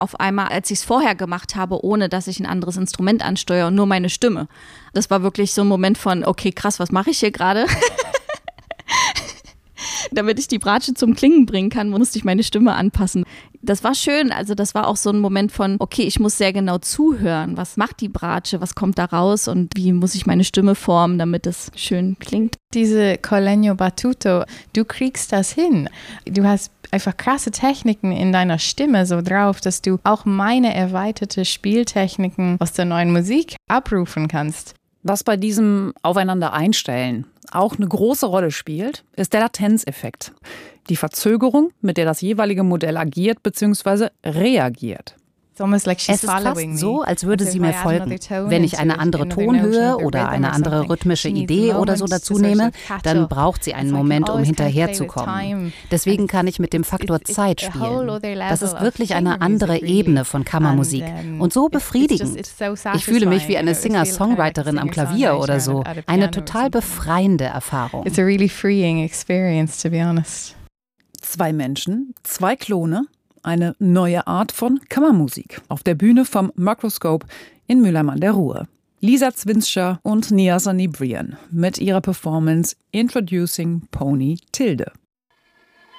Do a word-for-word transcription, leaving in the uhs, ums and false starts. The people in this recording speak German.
auf einmal, als ich es vorher gemacht habe, ohne dass ich ein anderes Instrument ansteuere und nur meine Stimme. Das war wirklich so ein Moment von, okay, krass, was mache ich hier gerade? Damit ich die Bratsche zum Klingen bringen kann, musste ich meine Stimme anpassen. Das war schön, also das war auch so ein Moment von, okay, ich muss sehr genau zuhören. Was macht die Bratsche, was kommt da raus und wie muss ich meine Stimme formen, damit es schön klingt. Diese Con Legno Battuto, du kriegst das hin. Du hast einfach krasse Techniken in deiner Stimme so drauf, dass du auch meine erweiterte Spieltechniken aus der neuen Musik abrufen kannst. Was bei diesem Aufeinander einstellen auch eine große Rolle spielt, ist der Latenzeffekt. Die Verzögerung, mit der das jeweilige Modell agiert bzw. reagiert. Es ist fast so, als würde sie mir folgen. Wenn ich eine andere Tonhöhe oder eine andere rhythmische Idee oder so dazu nehme, dann braucht sie einen Moment, um hinterherzukommen. Deswegen kann ich mit dem Faktor Zeit spielen. Das ist wirklich eine andere Ebene von Kammermusik und so befriedigend. Ich fühle mich wie eine Singer-Songwriterin am Klavier oder so. Eine total befreiende Erfahrung. It's a really freeing experience, to be honest. Zwei Menschen, zwei Klone. Eine neue Art von Kammermusik auf der Bühne vom Microscope in Mülheim an der Ruhr. Lisa Zwinscher und Niasa Nibrian mit ihrer Performance Introducing Pony Tilde.